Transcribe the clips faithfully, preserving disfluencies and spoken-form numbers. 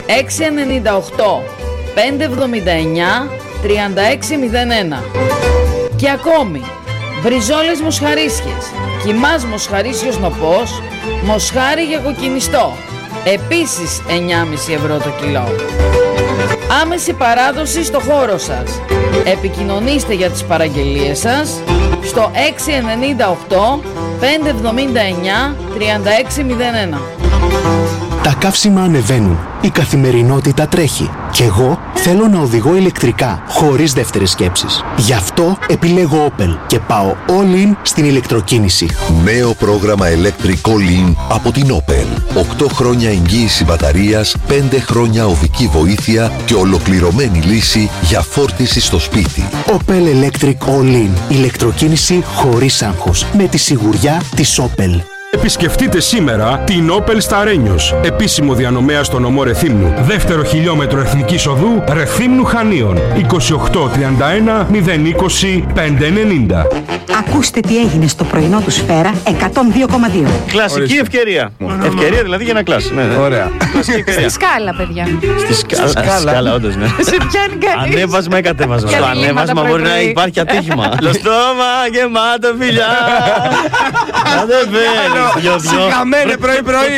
έξι εννιά οκτώ πέντε εβδομήντα εννιά τριάντα έξι μηδέν ένα. Και ακόμη, μπριζόλες μοσχαρίσιες, κοιμάς μοσχαρίσιος νοπός, μοσχάρι για κοκκινιστό, επίσης εννιά κόμμα πέντε ευρώ το κιλό. Άμεση παράδοση στο χώρο σας. Επικοινωνήστε για τις παραγγελίες σας στο έξι εννιά οκτώ πέντε εβδομήντα εννιά τριάντα έξι μηδέν ένα. Τα καύσιμα ανεβαίνουν, η καθημερινότητα τρέχει και εγώ θέλω να οδηγώ ηλεκτρικά, χωρίς δεύτερες σκέψεις. Γι' αυτό επιλέγω Opel και πάω all in στην ηλεκτροκίνηση. Νέο πρόγραμμα Electric All In από την Opel. οκτώ χρόνια εγγύηση μπαταρίας, πέντε χρόνια οδική βοήθεια και ολοκληρωμένη λύση για φόρτιση στο σπίτι. Opel Electric All In. Ηλεκτροκίνηση χωρίς άγχος. Με τη σιγουριά της Opel. Επισκεφτείτε σήμερα την Opel στα Ρένιος, επίσημο διανομέα στο νομό Ρεθύμνου. Δεύτερο χιλιόμετρο Εθνικής Οδού Ρεθύμνου Χανίων. είκοσι οκτώ τριάντα ένα μηδέν είκοσι πέντε ενενήντα. Ακούστε τι έγινε στο πρωινό του Σφαίρα εκατόν δύο κόμμα δύο. Κλασική Ορίστε. ευκαιρία. Mm. Ευκαιρία δηλαδή για να κλάσει. Ναι, ναι. Ωραία. Στη σκάλα, παιδιά. Στη σκάλα, σκάλα. σκάλα όντως, ναι. Σε πιάνει κανείς. Ανέβασμα ή κατέβασμα. Στο ανέβασμα μπορεί να υπάρχει ατύχημα. Το στόμα γεμάτο φιλιά. Σηκαμένε πρωί-πρωί.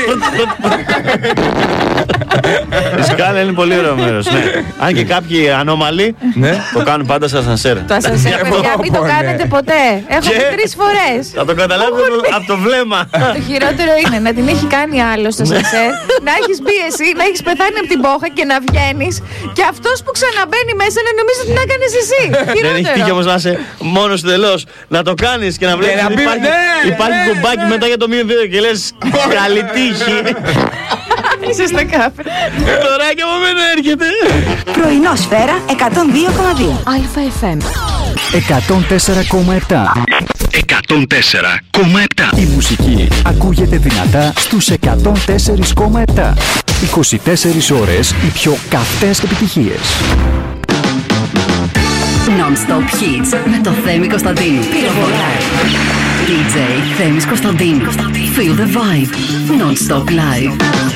Η σκάλα είναι πολύ ωραίο μέρος. Αν και κάποιοι ανώμαλοι το κάνουν πάντα σε ασανσέρ. Το ασανσέρ, παιδιά, μην το κάνετε ποτέ. Έχω πει τρεις φορές. Θα το καταλάβω από το βλέμμα. Το χειρότερο είναι να την έχει κάνει άλλο στο ασανσέρ, να έχεις μπει εσύ, να έχεις πεθάνει από την πόχα και να βγαίνεις και αυτός που ξαναμπαίνει μέσα να νομίζει ότι την έκανες εσύ. Δεν έχει τύχει όμως να είσαι μόνος τελώς, να το κάνεις και να βλέπεις ότι υπάρχει κουμπάκι μετά για το μείον δύο και λες καλή τύχη. Είσαι στα κάφε. Τώρα και από μένα έρχεται. Πρωινό Σφαίρα εκατόν δύο κόμμα δύο. Αλφα εφ εμ εκατόν τέσσερα κόμμα επτά. εκατόν τέσσερα κόμμα επτά. Η μουσική ακούγεται δυνατά στους εκατόν τέσσερα κόμμα επτά. είκοσι τέσσερις ώρες οι πιο καυτές επιτυχίες. Non-stop hits με το Θέμη Κωνσταντίνου. Πυροβολάει. ντι τζέι Θέμης Κωνσταντίνου. Feel the vibe. Non-stop live.